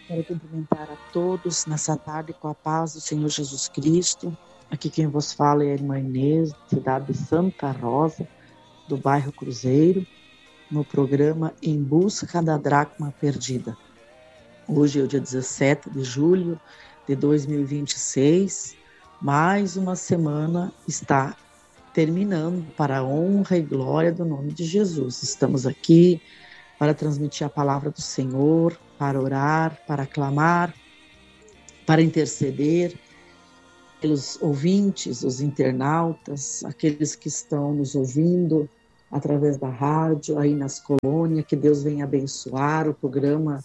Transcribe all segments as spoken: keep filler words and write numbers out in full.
Quero cumprimentar a todos nessa tarde com a paz do Senhor Jesus Cristo. Aqui quem vos fala é a irmã Inês, cidade de Santa Rosa, do bairro Cruzeiro, no programa Em Busca da Dracma Perdida. Hoje é o dia dezessete de julho de dois mil e vinte e seis, mais uma semana está terminando para a honra e glória do nome de Jesus. Estamos aqui para transmitir a palavra do Senhor, para orar, para clamar, para interceder pelos ouvintes, os internautas, aqueles que estão nos ouvindo através da rádio, aí nas colônias, que Deus venha abençoar o programa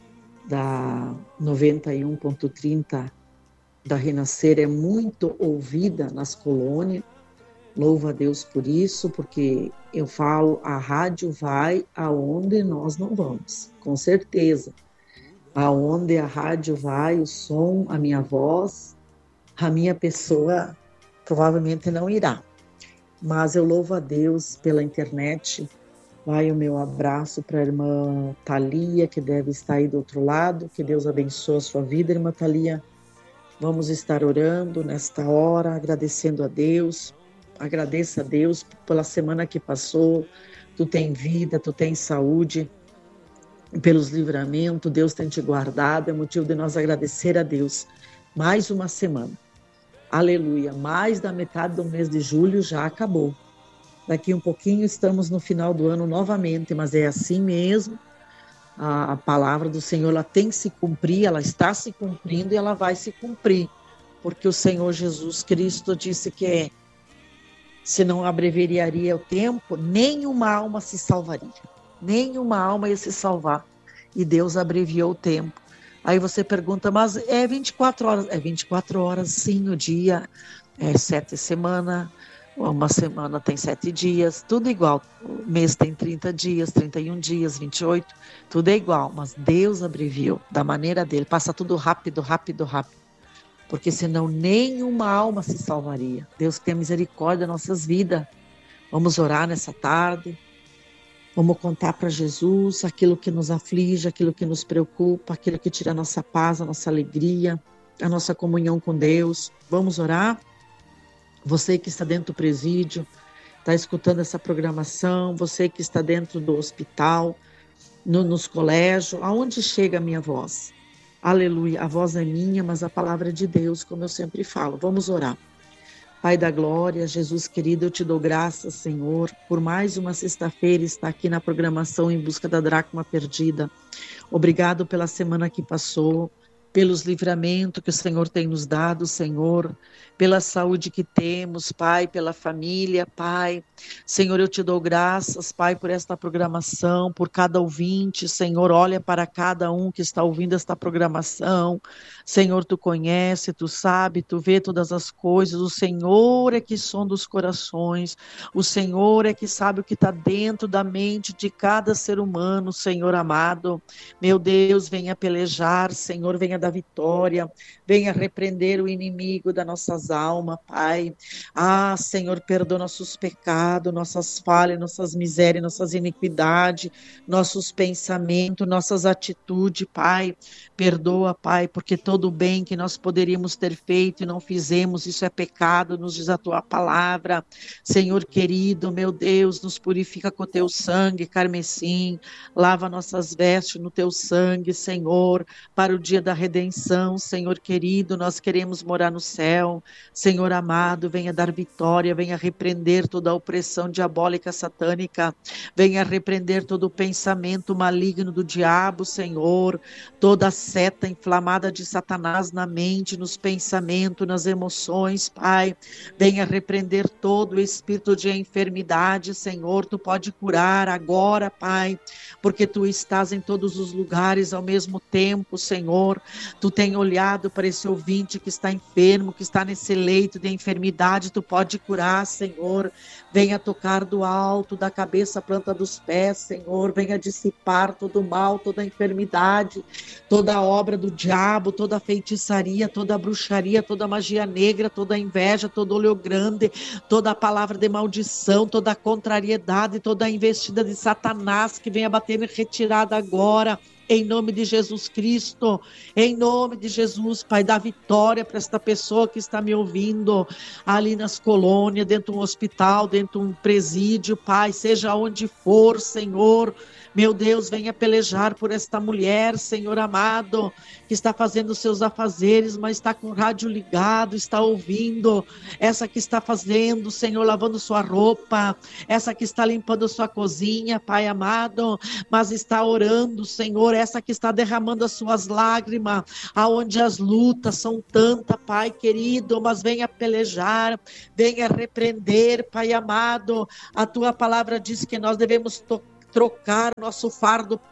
da noventa e um ponto trinta da Renascer, é muito ouvida nas colônias. Louva a Deus por isso, porque eu falo, a rádio vai aonde nós não vamos, com certeza. Aonde a rádio vai, o som, a minha voz, a minha pessoa provavelmente não irá. Mas eu louvo a Deus pela internet. Vai o meu abraço para a irmã Thalia, que deve estar aí do outro lado. Que Deus abençoe a sua vida, irmã Thalia. Vamos estar orando nesta hora, agradecendo a Deus. Agradeça a Deus pela semana que passou. Tu tem vida, tu tem saúde, pelos livramentos, Deus tem te guardado. É motivo de nós agradecer a Deus. Mais uma semana. Aleluia. Mais da metade do mês de julho já acabou. Daqui um pouquinho estamos no final do ano novamente, mas é assim mesmo. A, a palavra do Senhor, ela tem que se cumprir, ela está se cumprindo e ela vai se cumprir. Porque o Senhor Jesus Cristo disse que é se não abreviaria o tempo, nenhuma alma se salvaria. Nenhuma alma ia se salvar. E Deus abreviou o tempo. Aí você pergunta, mas é vinte e quatro horas? É vinte e quatro horas, sim, o dia. É sete semanas, uma semana tem sete dias, tudo igual. O mês tem trinta dias, trinta e um dias, vinte e oito, tudo é igual. Mas Deus abreviou da maneira dele. Passa tudo rápido, rápido, rápido. Porque senão nenhuma alma se salvaria. Deus tenha misericórdia das nossas vidas. Vamos orar nessa tarde. Vamos contar para Jesus aquilo que nos aflige, aquilo que nos preocupa, aquilo que tira a nossa paz, a nossa alegria, a nossa comunhão com Deus. Vamos orar? Você que está dentro do presídio, está escutando essa programação, você que está dentro do hospital, no, nos colégios, aonde chega a minha voz? Aleluia, a voz é minha, mas a palavra é de Deus, como eu sempre falo. Vamos orar. Pai da glória, Jesus querido, eu te dou graças, Senhor, por mais uma sexta-feira estar aqui na programação Em Busca da Dracma Perdida. Obrigado pela semana que passou, pelos livramentos que o Senhor tem nos dado, Senhor, pela saúde que temos, Pai, pela família, Pai. Senhor, eu te dou graças, Pai, por esta programação, por cada ouvinte, Senhor, olha para cada um que está ouvindo esta programação. Senhor, tu conhece, tu sabe, tu vê todas as coisas, o Senhor é que sonda os corações, o Senhor é que sabe o que está dentro da mente de cada ser humano, Senhor amado. Meu Deus, venha pelejar, Senhor, venha dar vitória, venha repreender o inimigo das nossas almas, Pai. Ah, Senhor, perdoa nossos pecados, nossas falhas, nossas misérias, nossas iniquidades, nossos pensamentos, nossas atitudes, Pai. Perdoa, Pai, porque todo o bem que nós poderíamos ter feito e não fizemos, isso é pecado, nos diz a tua palavra. Senhor querido, meu Deus, nos purifica com o teu sangue carmesim, lava nossas vestes no teu sangue, Senhor, para o dia da redenção. Senhor querido, nós queremos morar no céu. Senhor amado, venha dar vitória, venha repreender toda a opressão diabólica satânica, venha repreender todo o pensamento maligno do diabo, Senhor, toda a seta inflamada de Satanás na mente, nos pensamentos, nas emoções, Pai. Venha repreender todo o espírito de enfermidade, Senhor. Tu pode curar agora, Pai, porque tu estás em todos os lugares ao mesmo tempo, Senhor. Tu tem olhado para esse ouvinte que está enfermo, que está nesse leito de enfermidade. Tu pode curar, Senhor. Venha tocar do alto, da cabeça à planta dos pés, Senhor. Venha dissipar todo o mal, toda a enfermidade, toda a obra do diabo, toda a feitiçaria, toda a bruxaria, toda a magia negra, toda a inveja, todo olho grande, toda a palavra de maldição, toda a contrariedade, toda a investida de Satanás que venha bater em retirada agora. em nome de Jesus Cristo, em nome de Jesus, Pai, dá vitória para esta pessoa que está me ouvindo, ali nas colônias, dentro de um hospital, dentro de um presídio, Pai, seja onde for, Senhor, meu Deus, venha pelejar por esta mulher, Senhor amado, que está fazendo seus afazeres, mas está com o rádio ligado, está ouvindo, essa que está fazendo, Senhor, lavando sua roupa, essa que está limpando sua cozinha, Pai amado, mas está orando, Senhor, essa que está derramando as suas lágrimas, aonde as lutas são tantas, Pai querido, mas venha pelejar, venha repreender, Pai amado, a tua palavra diz que nós devemos tocar, trocar nosso fardo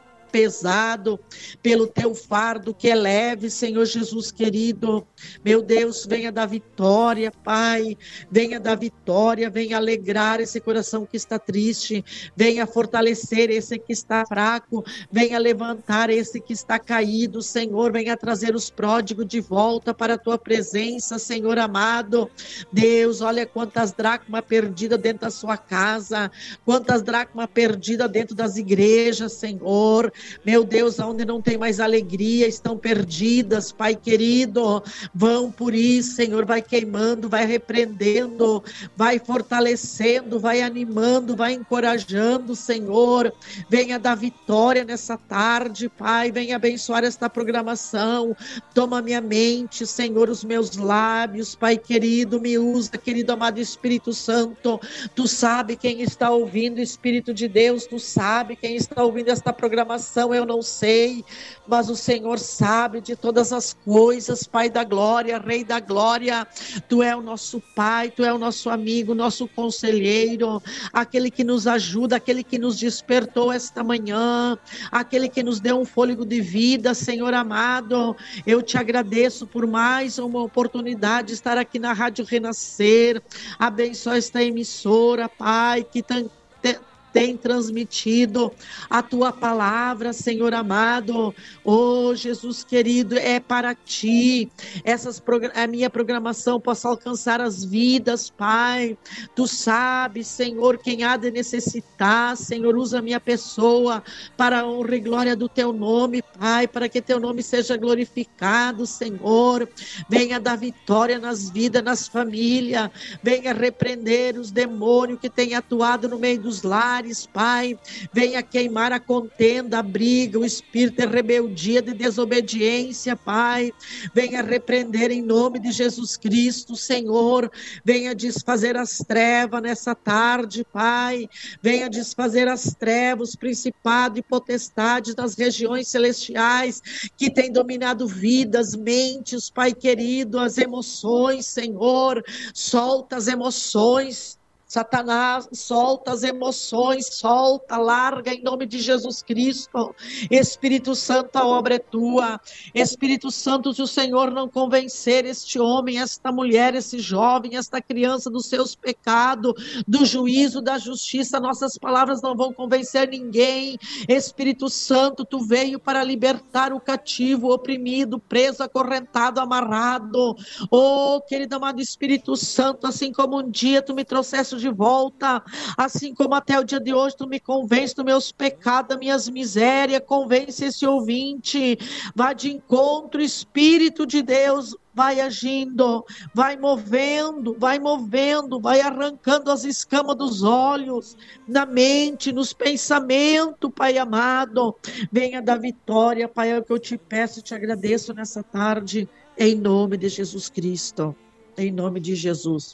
pesado pelo teu fardo que é leve, Senhor Jesus querido. Meu Deus, venha dar vitória, Pai, venha dar vitória, venha alegrar esse coração que está triste, venha fortalecer esse que está fraco, venha levantar esse que está caído, Senhor, venha trazer os pródigos de volta para a tua presença, Senhor amado. Deus, olha quantas dracmas perdidas dentro da sua casa, quantas dracmas perdidas dentro das igrejas, Senhor. Meu Deus, onde não tem mais alegria, estão perdidas, Pai querido, vão por isso, Senhor, vai queimando, vai repreendendo, vai fortalecendo, vai animando, vai encorajando, Senhor, venha dar vitória nessa tarde, Pai, venha abençoar esta programação, toma minha mente, Senhor, os meus lábios, Pai querido, me usa, querido amado Espírito Santo, tu sabe quem está ouvindo, Espírito de Deus, tu sabe quem está ouvindo esta programação, eu não sei, mas o Senhor sabe de todas as coisas, Pai da glória, Rei da glória, tu é o nosso Pai, tu é o nosso amigo, nosso conselheiro, aquele que nos ajuda, aquele que nos despertou esta manhã, aquele que nos deu um fôlego de vida, Senhor amado, eu te agradeço por mais uma oportunidade de estar aqui na Rádio Renascer, abençoa esta emissora, Pai, que tem tem transmitido a tua palavra, Senhor amado. Oh, Jesus querido, é para ti. Essas a minha programação possa alcançar as vidas, Pai. Tu sabes, Senhor, quem há de necessitar. Senhor, usa a minha pessoa para a honra e glória do teu nome, Pai, para que teu nome seja glorificado, Senhor. Venha dar vitória nas vidas, nas famílias. Venha repreender os demônios que têm atuado no meio dos lares, Pai, venha queimar a contenda, a briga, o espírito de rebeldia, de desobediência, Pai, venha repreender em nome de Jesus Cristo, Senhor, venha desfazer as trevas nessa tarde, Pai, venha desfazer as trevas, principado e potestades das regiões celestiais, que tem dominado vidas, mentes, Pai querido, as emoções, Senhor, solta as emoções, Satanás, solta as emoções, solta, larga em nome de Jesus Cristo. Espírito Santo, a obra é tua. Espírito Santo, se o Senhor não convencer este homem, esta mulher, esse jovem, esta criança dos seus pecados, do juízo, da justiça, nossas palavras não vão convencer ninguém. Espírito Santo, tu veio para libertar o cativo, o oprimido, preso, acorrentado, amarrado. Oh, querido amado Espírito Santo, assim como um dia tu me trouxeste de volta, assim como até o dia de hoje tu me convence dos meus pecados, das minhas misérias, convence esse ouvinte, vá de encontro, Espírito de Deus, vai agindo, vai movendo, vai movendo, vai arrancando as escamas dos olhos, na mente, nos pensamentos, Pai amado, venha dar vitória, Pai, é o que eu te peço e te agradeço nessa tarde, em nome de Jesus Cristo, em nome de Jesus.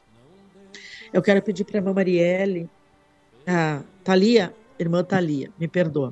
Eu quero pedir para a irmã Marielle, a Thalia, irmã Thalia, me perdoa,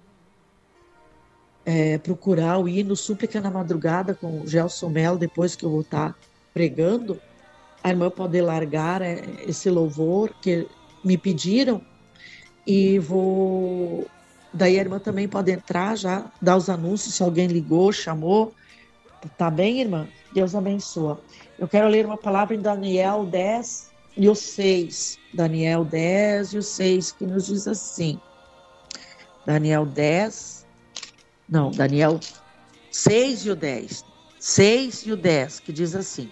é, procurar o hino Súplica na Madrugada com o Gelson Melo, depois que eu vou estar pregando, a irmã poder largar esse louvor que me pediram, e vou, daí a irmã também pode entrar já, dar os anúncios, se alguém ligou, chamou, tá bem, irmã? Deus abençoa. Eu quero ler uma palavra em Daniel dez, e o seis, Daniel dez e o seis, que nos diz assim, Daniel dez, não, Daniel seis e o dez, seis e o dez, que diz assim,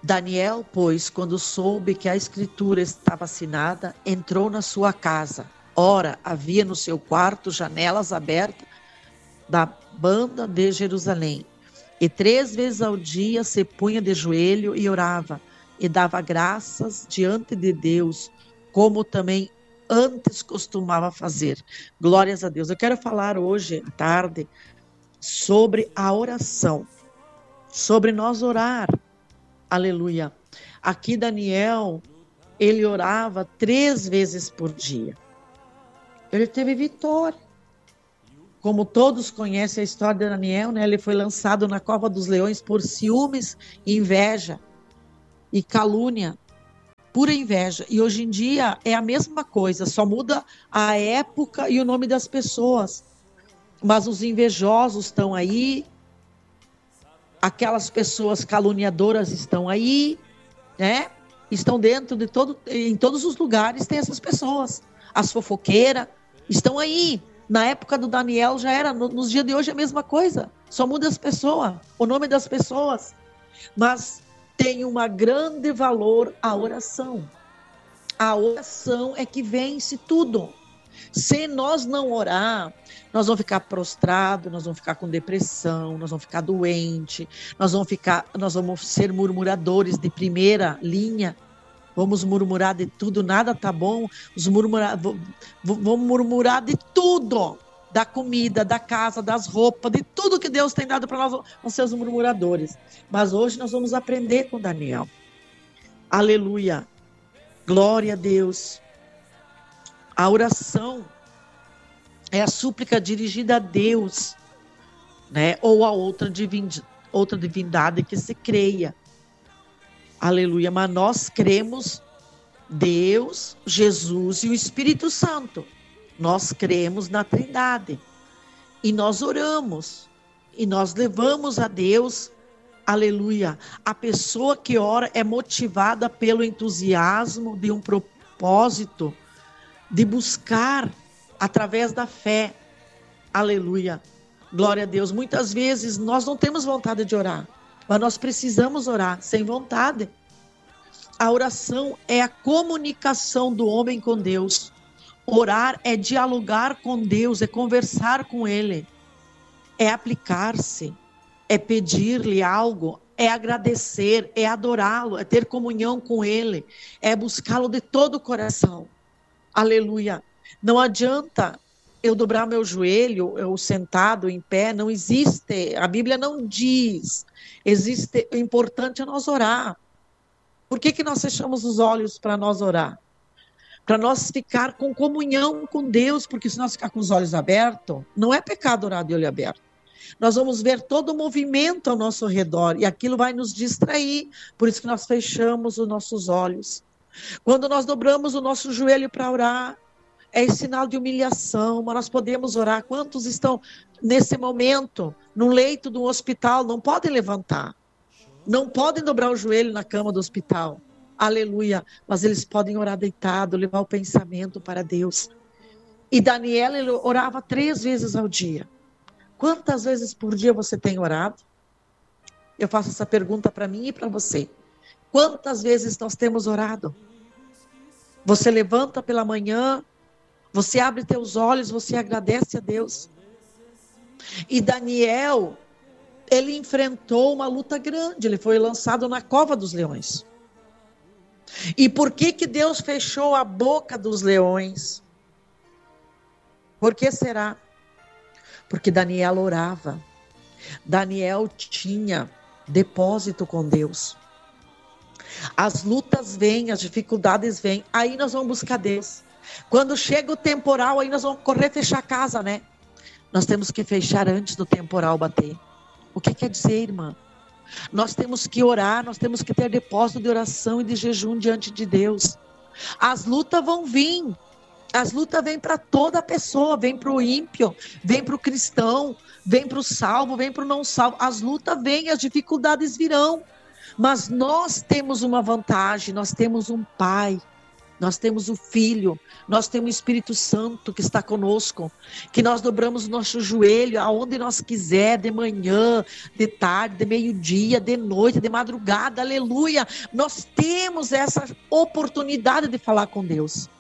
Daniel, pois, quando soube que a escritura estava assinada, entrou na sua casa. Ora, havia no seu quarto janelas abertas da banda de Jerusalém. E três vezes ao dia se punha de joelho e orava, e dava graças diante de Deus, como também antes costumava fazer. Glórias a Deus. Eu quero falar hoje, à tarde, sobre a oração, sobre nós orar. Aleluia. Aqui Daniel, ele orava três vezes por dia. Ele teve vitória. Como todos conhecem a história de Daniel, né? Ele foi lançado na cova dos leões por ciúmes, inveja e calúnia. Pura inveja. E hoje em dia é a mesma coisa, só muda a época e o nome das pessoas. Mas os invejosos estão aí, aquelas pessoas caluniadoras estão aí, né? Estão dentro de todo, em todos os lugares tem essas pessoas. As fofoqueiras estão aí. Na época do Daniel já era, no, nos dias de hoje é a mesma coisa. Só muda as pessoas, o nome das pessoas. Mas tem um grande valor a oração. A oração é que vence tudo. Se nós não orar, nós vamos ficar prostrados, nós vamos ficar com depressão, nós vamos ficar doentes, nós vamos ficar, nós vamos ser murmuradores de primeira linha, vamos murmurar de tudo, nada tá bom, os murmurar, vamos murmurar de tudo, da comida, da casa, das roupas, de tudo que Deus tem dado para nós, vamos ser os murmuradores. Mas hoje nós vamos aprender com Daniel. Aleluia, glória a Deus. A oração é a súplica dirigida a Deus, né? Ou a outra divindade, outra divindade que se creia. Aleluia. Mas nós cremos Deus, Jesus e o Espírito Santo. Nós cremos na Trindade. E nós oramos. E nós levamos a Deus, aleluia. A pessoa que ora é motivada pelo entusiasmo de um propósito, de buscar através da fé. Aleluia. Glória a Deus. Muitas vezes nós não temos vontade de orar, mas nós precisamos orar sem vontade. A oração é a comunicação do homem com Deus. Orar é dialogar com Deus, é conversar com Ele, é aplicar-se, é pedir-lhe algo, é agradecer, é adorá-lo, é ter comunhão com Ele, é buscá-lo de todo o coração. Aleluia. Não adianta eu dobrar meu joelho, eu sentado em pé, não existe. A Bíblia não diz. Existe, o importante é nós orar. Por que que nós fechamos os olhos para nós orar? Para nós ficar com comunhão com Deus, porque se nós ficar com os olhos abertos, não é pecado orar de olho aberto. Nós vamos ver todo o movimento ao nosso redor e aquilo vai nos distrair. Por isso que nós fechamos os nossos olhos. Quando nós dobramos o nosso joelho para orar, é sinal de humilhação, mas nós podemos orar. Quantos estão nesse momento, no leito de um hospital, não podem levantar, não podem dobrar o joelho na cama do hospital, aleluia, mas eles podem orar deitado, levar o pensamento para Deus. E Daniel, ele orava três vezes ao dia. Quantas vezes por dia você tem orado? Eu faço essa pergunta para mim e para você. Quantas vezes nós temos orado? Você levanta pela manhã, você abre teus olhos, você agradece a Deus. E Daniel, ele enfrentou uma luta grande, ele foi lançado na cova dos leões. E por que que Deus fechou a boca dos leões? Por que será? Porque Daniel orava. Daniel tinha depósito com Deus. As lutas vêm, as dificuldades vêm, aí nós vamos buscar Deus. Quando chega o temporal, aí nós vamos correr fechar a casa, né? Nós temos que fechar antes do temporal bater. O que quer dizer, irmã? Nós temos que orar, nós temos que ter depósito de oração e de jejum diante de Deus. As lutas vão vir. As lutas vêm para toda pessoa, vem para o ímpio, vem para o cristão, vem para o salvo, vem para o não salvo. As lutas vêm, as dificuldades virão. Mas nós temos uma vantagem, nós temos um Pai nós temos o Filho, nós temos o Espírito Santo que está conosco, que nós dobramos o nosso joelho aonde nós quiser, de manhã, de tarde, de meio-dia, de noite, de madrugada, aleluia. Nós temos essa oportunidade de falar com Deus.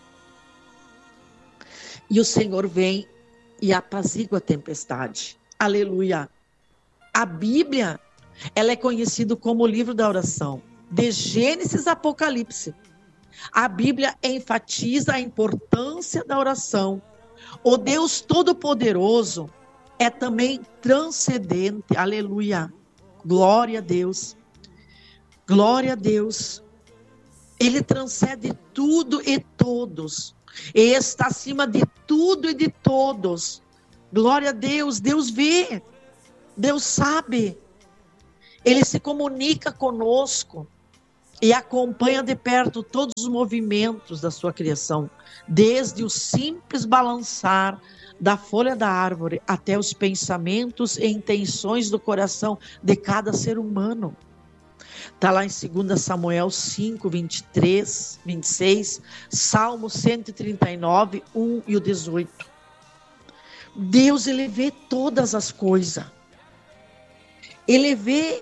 E o Senhor vem e apazigua a tempestade, aleluia. A Bíblia, ela é conhecida como o livro da oração, de Gênesis a Apocalipse. A Bíblia enfatiza a importância da oração. O Deus Todo-Poderoso é também transcendente. Aleluia. Glória a Deus. Glória a Deus. Ele transcende tudo e todos. E está acima de tudo e de todos. Glória a Deus. Deus vê. Deus sabe. Ele se comunica conosco. E acompanha de perto todos os movimentos da sua criação, desde o simples balançar da folha da árvore até os pensamentos e intenções do coração de cada ser humano. Está lá em dois Samuel cinco, vinte e três, vinte e seis, Salmo cento e trinta e nove, um e o dezoito. Deus, ele vê todas as coisas. Ele vê.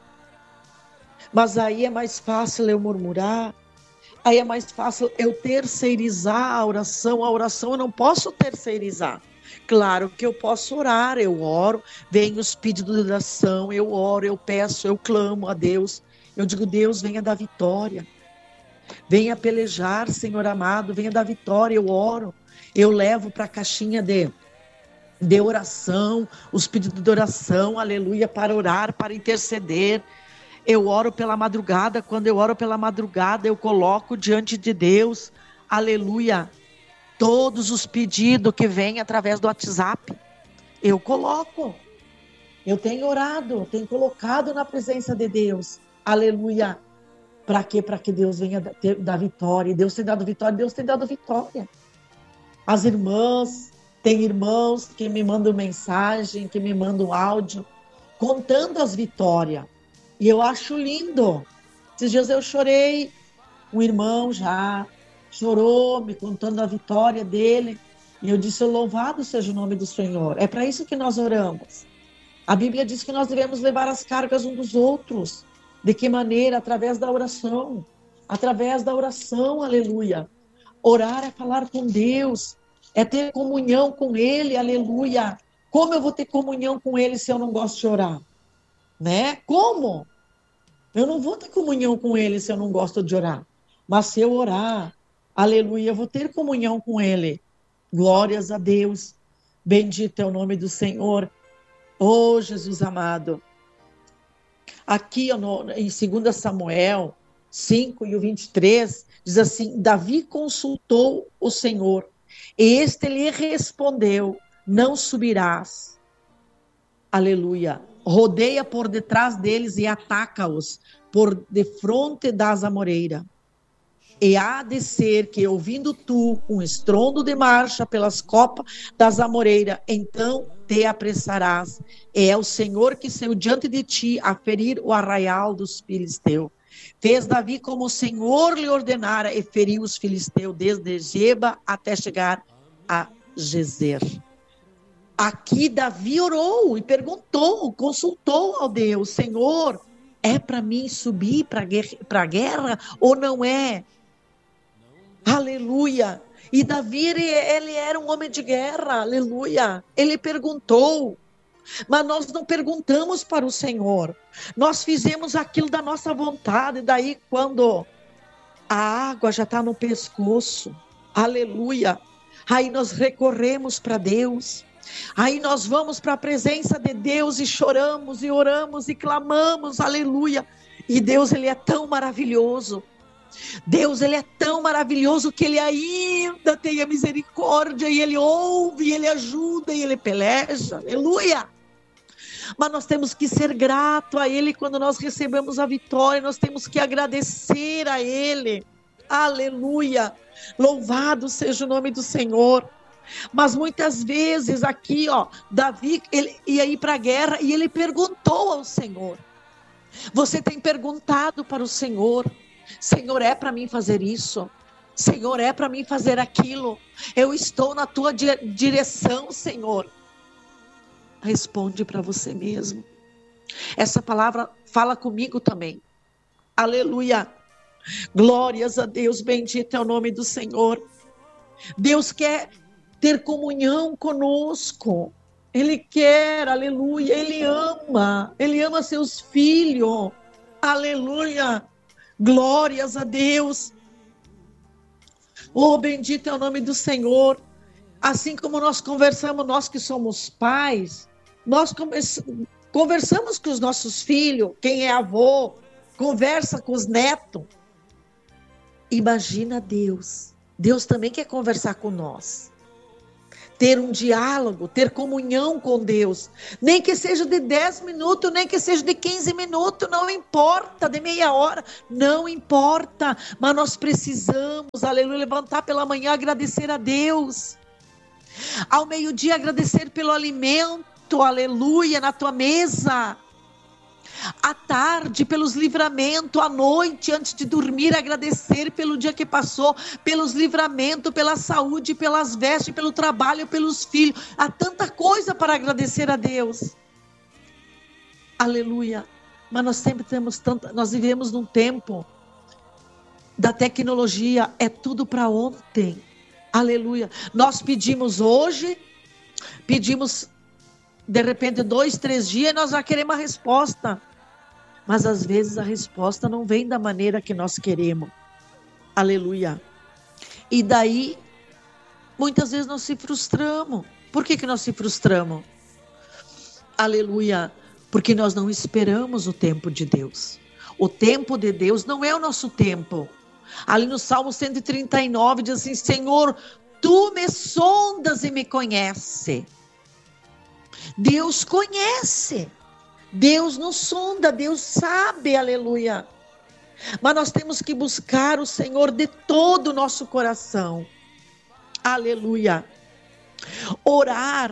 Mas aí é mais fácil eu murmurar, aí é mais fácil eu terceirizar a oração. A oração eu não posso terceirizar. Claro que eu posso orar, eu oro, venho os pedidos de oração, eu oro, eu peço, eu clamo a Deus. Eu digo, Deus, venha dar vitória. Venha pelejar, Senhor amado, venha dar vitória, eu oro. Eu levo para a caixinha de, de oração, os pedidos de oração, aleluia, para orar, para interceder. Eu oro pela madrugada, quando eu oro pela madrugada, eu coloco diante de Deus, aleluia, todos os pedidos que vêm através do WhatsApp, eu coloco. Eu tenho orado, tenho colocado na presença de Deus, aleluia. Para quê? Para que Deus venha dar vitória. Deus tem dado vitória, Deus tem dado vitória. As irmãs, tem irmãos que me mandam mensagem, que me mandam áudio, contando as vitórias. E eu acho lindo. Esses dias eu chorei. Um irmão já chorou, me contando a vitória dele. E eu disse, louvado seja o nome do Senhor. É para isso que nós oramos. A Bíblia diz que nós devemos levar as cargas uns dos outros. De que maneira? Através da oração. Através da oração, aleluia. Orar é falar com Deus. É ter comunhão com Ele, aleluia. Como eu vou ter comunhão com Ele se eu não gosto de orar? Né? Como? Eu não vou ter comunhão com Ele se eu não gosto de orar. Mas se eu orar, aleluia, eu vou ter comunhão com Ele. Glórias a Deus. Bendito é o nome do Senhor. Oh, Jesus amado. Aqui no, em dois Samuel cinco e o vinte e três, diz assim, Davi consultou o Senhor. E este lhe respondeu, não subirás. Aleluia. Rodeia por detrás deles e ataca-os por defronte das amoreiras. E há de ser que, ouvindo tu um estrondo de marcha pelas copas das amoreiras, então te apressarás. E é o Senhor que saiu diante de ti a ferir o arraial dos filisteus. Fez Davi como o Senhor lhe ordenara e feriu os filisteus desde Geba até chegar a Gezer. Aqui Davi orou e perguntou, consultou ao Deus, Senhor, é para mim subir para a guerra ou não é? Aleluia. E Davi, ele, ele era um homem de guerra, aleluia. Ele perguntou, mas nós não perguntamos para o Senhor. Nós fizemos aquilo da nossa vontade, daí quando a água já está no pescoço, aleluia. Aí nós recorremos para Deus. Aí nós vamos para a presença de Deus e choramos e oramos e clamamos, aleluia. E Deus, ele é tão maravilhoso. Deus, ele é tão maravilhoso que ele ainda tem a misericórdia e ele ouve, e ele ajuda e ele peleja, aleluia. Mas nós temos que ser grato a ele quando nós recebemos a vitória, nós temos que agradecer a ele, aleluia. Louvado seja o nome do Senhor. Mas muitas vezes aqui, ó, Davi, ele ia ir para a guerra e ele perguntou ao Senhor. Você tem perguntado para o Senhor, Senhor, é para mim fazer isso? Senhor, é para mim fazer aquilo. Eu estou na tua direção, Senhor. Responde para você mesmo. Essa palavra fala comigo também. Aleluia. Glórias a Deus, bendito é o nome do Senhor. Deus quer ter comunhão conosco. Ele quer, aleluia, Ele ama. Ele ama seus filhos. Aleluia. Glórias a Deus. Oh, bendito é o nome do Senhor. Assim como nós conversamos, nós que somos pais, nós conversamos com os nossos filhos, quem é avô, conversa com os netos. Imagina Deus. Deus também quer conversar com nós. Ter um diálogo, ter comunhão com Deus. Nem que seja de dez minutos, nem que seja de quinze minutos, não importa, de meia hora, não importa. Mas nós precisamos, aleluia, levantar pela manhã, agradecer a Deus. Ao meio-dia, agradecer pelo alimento, aleluia, na tua mesa. À tarde, pelos livramentos, à noite, antes de dormir, agradecer pelo dia que passou, pelos livramentos, pela saúde, pelas vestes, pelo trabalho, pelos filhos. Há tanta coisa para agradecer a Deus. Aleluia. Mas nós sempre temos tanta, nós vivemos num tempo da tecnologia, é tudo para ontem. Aleluia. Nós pedimos hoje, pedimos de repente dois, três dias, e nós já queremos a resposta. Mas às vezes a resposta não vem da maneira que nós queremos. Aleluia. E daí, muitas vezes nós se frustramos. Por que que nós se frustramos? Aleluia. Porque nós não esperamos o tempo de Deus. O tempo de Deus não é o nosso tempo. Ali no Salmo cento e trinta e nove diz assim: Senhor, tu me sondas e me conhece. Deus conhece. Deus nos sonda, Deus sabe, aleluia. Mas nós temos que buscar o Senhor de todo o nosso coração. Aleluia. Orar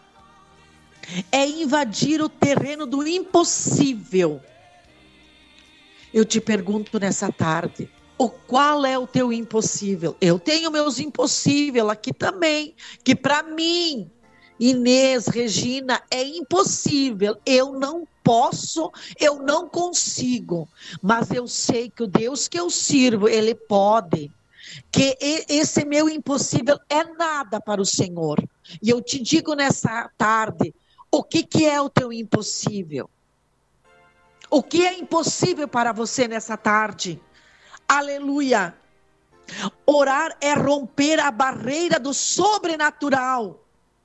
é invadir o terreno do impossível. Eu te pergunto nessa tarde, o qual é o teu impossível? Eu tenho meus impossíveis aqui também, que para mim, Inês, Regina, é impossível. Eu não posso, eu não consigo. Mas eu sei que o Deus que eu sirvo, Ele pode. Que esse meu impossível é nada para o Senhor. E eu te digo nessa tarde, o que, que é o teu impossível? O que é impossível para você nessa tarde? Aleluia. Orar é romper a barreira do sobrenatural.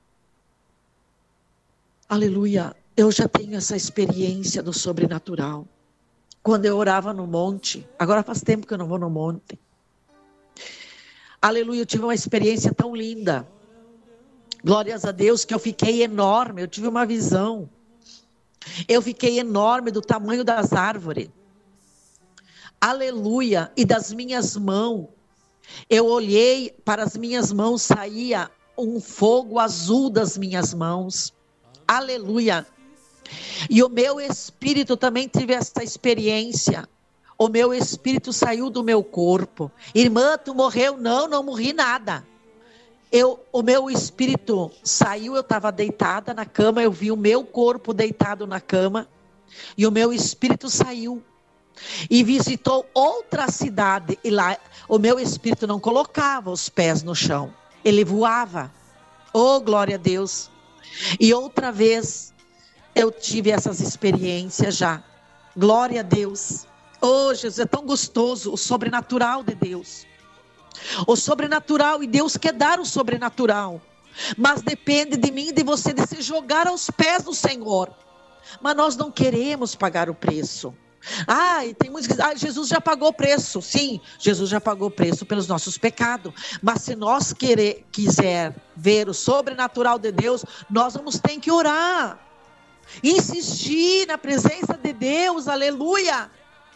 Aleluia. Eu já tenho essa experiência do sobrenatural. Quando eu orava no monte, agora faz tempo que eu não vou no monte. Aleluia, eu tive uma experiência tão linda. Glórias a Deus que eu fiquei enorme, eu tive uma visão. Eu fiquei enorme do tamanho das árvores. Aleluia, e das minhas mãos. Eu olhei para as minhas mãos, saía um fogo azul das minhas mãos. Aleluia. E o meu espírito também teve essa experiência. O meu espírito saiu do meu corpo. Irmã, tu morreu? Não, não morri nada. Eu, o meu espírito saiu, eu estava deitada na cama, eu vi o meu corpo deitado na cama. E o meu espírito saiu. E visitou outra cidade. E lá o meu espírito não colocava os pés no chão. Ele voava. Oh, glória a Deus. E outra vez eu tive essas experiências já. Glória a Deus. Oh, Jesus, é tão gostoso o sobrenatural de Deus. O sobrenatural, e Deus quer dar o sobrenatural. Mas depende de mim e de você, de se jogar aos pés do Senhor. Mas nós não queremos pagar o preço. Ah, e tem muitos que dizem, ah, Jesus já pagou o preço. Sim, Jesus já pagou o preço pelos nossos pecados. Mas se nós querer, quiser ver o sobrenatural de Deus, nós vamos ter que orar. Insistir na presença de Deus, aleluia.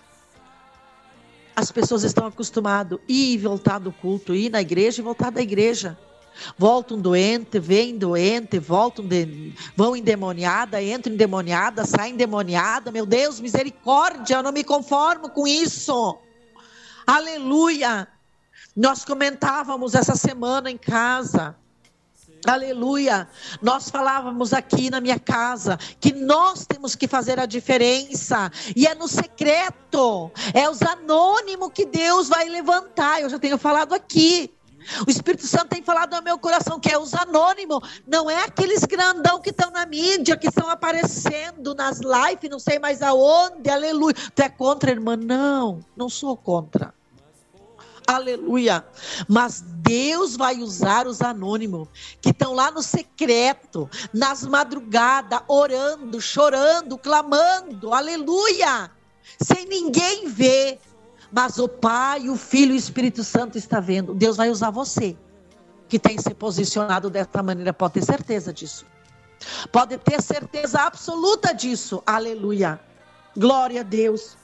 As pessoas estão acostumadas a ir e voltar do culto, ir na igreja e voltar da igreja. Voltam doente, vêm doente, voltam de, vão endemoniada, entram endemoniada, saem endemoniada. Meu Deus, misericórdia, eu não me conformo com isso. Aleluia. Nós comentávamos essa semana em casa, aleluia, nós falávamos aqui na minha casa, que nós temos que fazer a diferença, e é no secreto, é os anônimos que Deus vai levantar, eu já tenho falado aqui, o Espírito Santo tem falado no meu coração, que é os anônimos, não é aqueles grandão que estão na mídia, que estão aparecendo nas lives, não sei mais aonde, aleluia, tu é contra, irmã? Não, não sou contra. Aleluia, mas Deus vai usar os anônimos, que estão lá no secreto, nas madrugadas, orando, chorando, clamando, aleluia, sem ninguém ver, mas o Pai, o Filho e o Espírito Santo está vendo. Deus vai usar você, que tem se posicionado dessa maneira, pode ter certeza disso, pode ter certeza absoluta disso, aleluia, glória a Deus.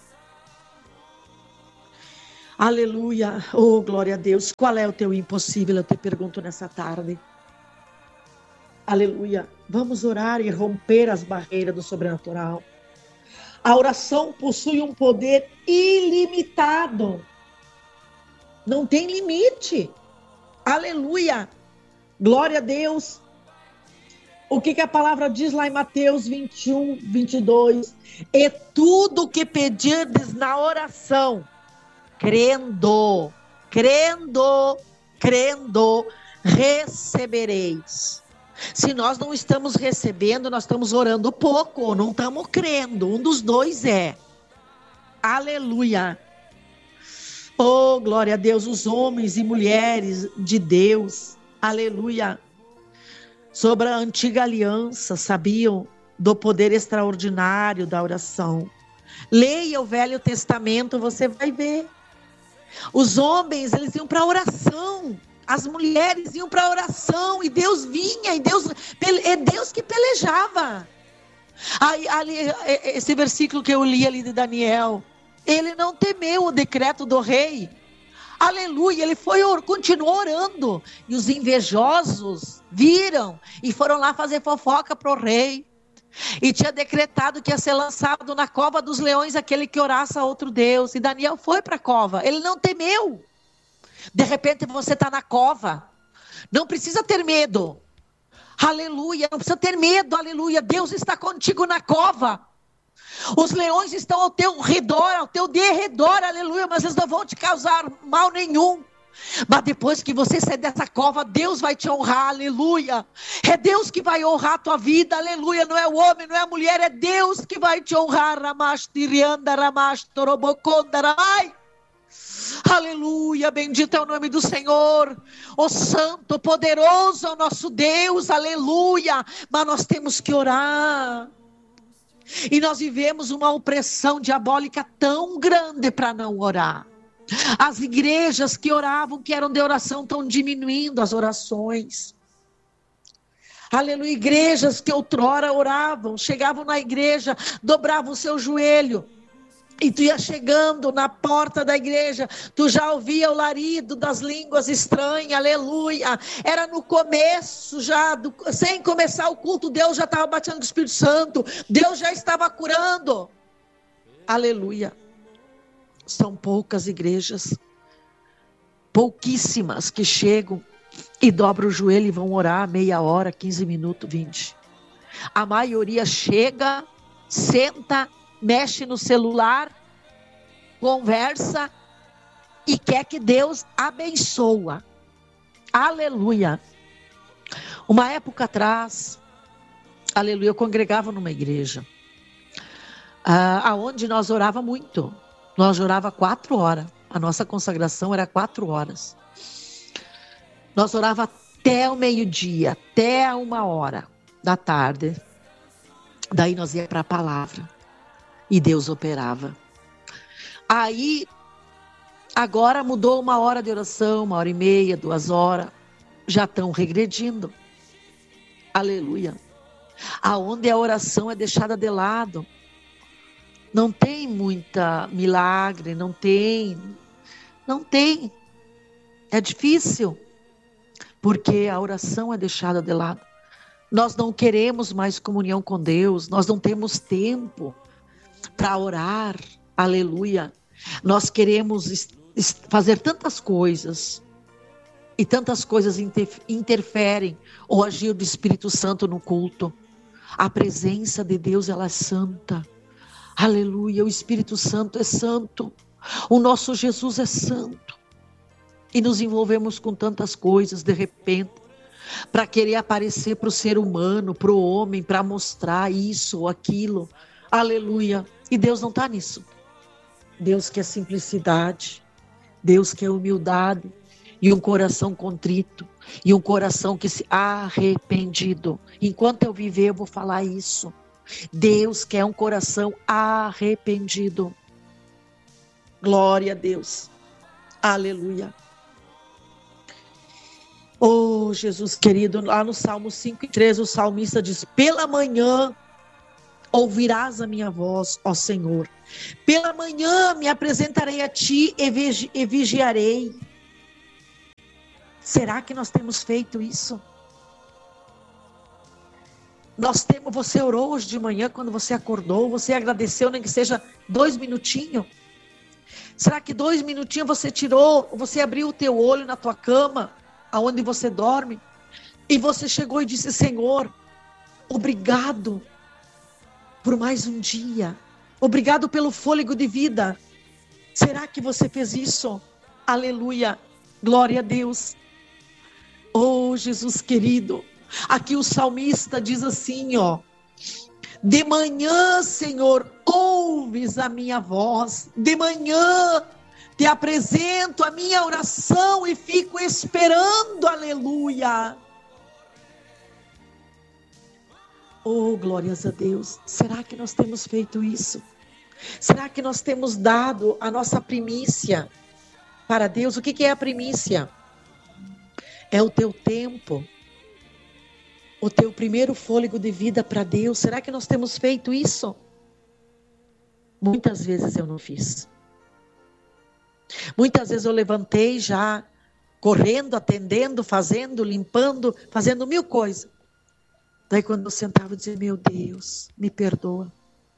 Aleluia, oh glória a Deus. Qual é o teu impossível? Eu te pergunto nessa tarde. Aleluia, vamos orar e romper as barreiras do sobrenatural. A oração possui um poder ilimitado. Não tem limite. Aleluia, glória a Deus. O que, que a palavra diz lá em Mateus vinte e um, vinte e dois? E tudo que pedirdes na oração, crendo, crendo, crendo, recebereis. Se nós não estamos recebendo, nós estamos orando pouco, não estamos crendo. Um dos dois é. Aleluia. Oh, glória a Deus, os homens e mulheres de Deus. Aleluia. Sobre a antiga aliança, sabiam do poder extraordinário da oração. Leia o Velho Testamento, você vai ver. Os homens, eles iam para a oração. As mulheres iam para a oração. E Deus vinha. E Deus, é Deus que pelejava. Aí, ali, esse versículo que eu li ali de Daniel. Ele não temeu o decreto do rei. Aleluia. Ele foi, continuou orando. E os invejosos viram. E foram lá fazer fofoca para o rei. E tinha decretado que ia ser lançado na cova dos leões aquele que orasse a outro Deus. E Daniel foi para a cova. Ele não temeu. De repente você está na cova. Não precisa ter medo. Aleluia. Não precisa ter medo. Aleluia. Deus está contigo na cova. Os leões estão ao teu redor, ao teu derredor. Aleluia. Mas eles não vão te causar mal nenhum. Mas depois que você sair dessa cova, Deus vai te honrar, aleluia. É Deus que vai honrar a tua vida, aleluia. Não é o homem, não é a mulher, é Deus que vai te honrar. Aleluia, bendito é o nome do Senhor. O santo, poderoso é o nosso Deus, aleluia. Mas nós temos que orar. E nós vivemos uma opressão diabólica tão grande para não orar. As igrejas que oravam, que eram de oração, estão diminuindo as orações. Aleluia, igrejas que outrora oravam, chegavam na igreja, dobravam o seu joelho. E tu ia chegando na porta da igreja, tu já ouvia o larido das línguas estranhas, aleluia. Era no começo já, do, sem começar o culto, Deus já estava batendo com o Espírito Santo. Deus já estava curando. Aleluia. São poucas igrejas, pouquíssimas que chegam e dobram o joelho e vão orar meia hora, quinze minutos, vinte. A maioria chega, senta, mexe no celular, conversa e quer que Deus abençoa. Aleluia. Uma época atrás, aleluia, eu congregava numa igreja, ah, aonde nós orava muito. Nós orava quatro horas. A nossa consagração era quatro horas. Nós orava até o meio-dia, até uma hora da tarde. Daí nós ia para a palavra. E Deus operava. Aí, agora mudou uma hora de oração, uma hora e meia, duas horas. Já estão regredindo. Aleluia. Aonde a oração é deixada de lado. Não tem muita milagre, não tem, não tem, é difícil, porque a oração é deixada de lado. Nós não queremos mais comunhão com Deus, nós não temos tempo para orar, aleluia. Nós queremos fazer tantas coisas, e tantas coisas interferem o agir do Espírito Santo no culto. A presença de Deus, ela é santa. Aleluia, o Espírito Santo é santo. O nosso Jesus é santo. E nos envolvemos com tantas coisas de repente, para querer aparecer para o ser humano, para o homem, para mostrar isso ou aquilo. Aleluia. E Deus não está nisso. Deus quer simplicidade. Deus quer humildade. E um coração contrito. E um coração que se arrependido. Enquanto eu viver, eu vou falar isso. Deus quer um coração arrependido. Glória a Deus. Aleluia. Oh, Jesus querido, lá no Salmo cinco e treze, o salmista diz: pela manhã ouvirás a minha voz, ó Senhor. Pela manhã me apresentarei a ti e, vigi- e vigiarei. Será que nós temos feito isso? Nós temos, você orou hoje de manhã quando você acordou, você agradeceu, nem que seja dois minutinhos. Será que dois minutinhos você tirou, você abriu o teu olho na tua cama, aonde você dorme, e você chegou e disse: Senhor, obrigado por mais um dia, obrigado pelo fôlego de vida. Será que você fez isso? Aleluia, glória a Deus. Oh, Jesus querido, aqui o salmista diz assim, ó: de manhã, Senhor, ouves a minha voz, de manhã te apresento a minha oração e fico esperando, aleluia. Oh, glórias a Deus. Será que nós temos feito isso? Será que nós temos dado a nossa primícia para Deus? O que que é a primícia? É o teu tempo, o teu primeiro fôlego de vida para Deus. Será que nós temos feito isso? Muitas vezes eu não fiz. Muitas vezes eu levantei já, correndo, atendendo, fazendo, limpando, fazendo mil coisas. Daí quando eu sentava eu dizia: meu Deus, me perdoa.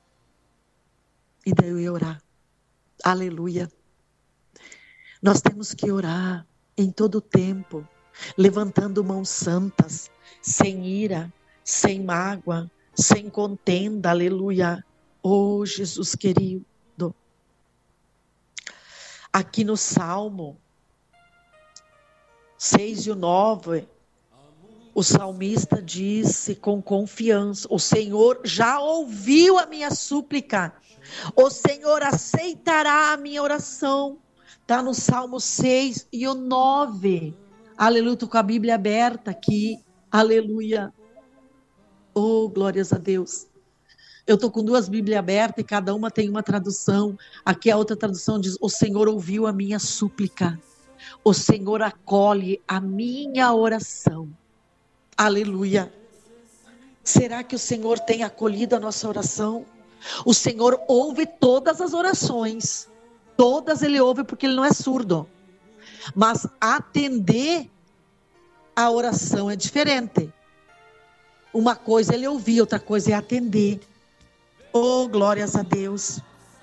E daí eu ia orar. Aleluia. Nós temos que orar em todo o tempo, levantando mãos santas, sem ira, sem mágoa, sem contenda. Aleluia. Oh, Jesus querido. Aqui no Salmo seis e o nove, o salmista disse com confiança: o Senhor já ouviu a minha súplica, o Senhor aceitará a minha oração. Está no Salmo seis e o nove. Aleluia, estou com a Bíblia aberta aqui. Aleluia. Oh, glórias a Deus. Eu estou com duas Bíblias abertas e cada uma tem uma tradução. Aqui a outra tradução diz: o Senhor ouviu a minha súplica. O Senhor acolhe a minha oração. Aleluia. Será que o Senhor tem acolhido a nossa oração? O Senhor ouve todas as orações. Todas Ele ouve, porque Ele não é surdo. Mas atender a oração é diferente. Uma coisa é Ele ouvir, outra coisa é atender. Oh, glórias a Deus.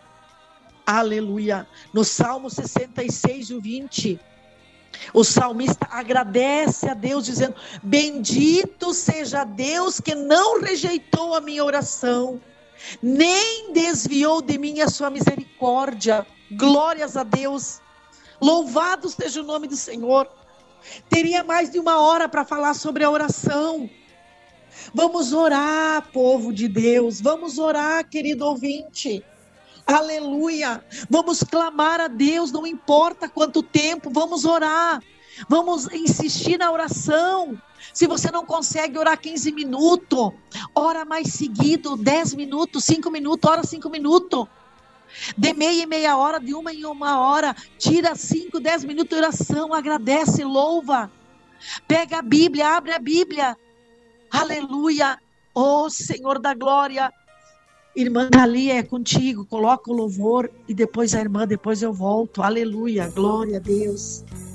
Aleluia. No Salmo sessenta e seis, o vinte, o salmista agradece a Deus dizendo: bendito seja Deus que não rejeitou a minha oração, nem desviou de mim a sua misericórdia. Glórias a Deus. Louvado seja o nome do Senhor. Teria mais de uma hora para falar sobre a oração. Vamos orar, povo de Deus. Vamos orar, querido ouvinte. Aleluia. Vamos clamar a Deus, não importa quanto tempo. Vamos orar. Vamos insistir na oração. Se você não consegue orar quinze minutos, ora mais seguido, dez minutos, cinco minutos, ora cinco minutos. De meia em meia hora, de uma em uma hora, tira cinco, dez minutos de oração, agradece, louva. Pega a Bíblia, abre a Bíblia. Aleluia. Oh, Senhor da glória. Irmã Thalia, é contigo. Coloca o louvor e depois a irmã, depois eu volto. Aleluia. Glória a Deus.